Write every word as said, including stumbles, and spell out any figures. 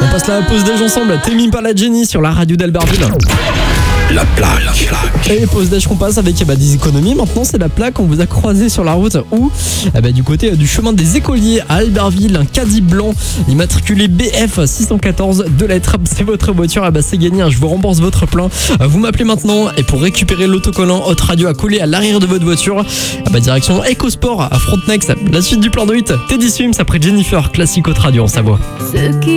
On passe la pause déj ensemble. T'es par la Jenny sur la radio d'Albertville. La plaque. Et pause déj qu'on passe avec bah, des économies. Maintenant, c'est la plaque. On vous a croisé sur la route ou eh bah, du côté du chemin des écoliers à Albertville. Un caddie blanc immatriculé B F six cent quatorze de lettres. C'est votre voiture. Eh bah, c'est gagné. Je vous rembourse votre plein. Vous m'appelez maintenant et pour récupérer l'autocollant Hot Radio à coller à l'arrière de votre voiture, eh bah, direction EcoSport à Frontenex. La suite du plan de hit. Teddy Swims après Jennifer. Classique Hot Radio en Savoie.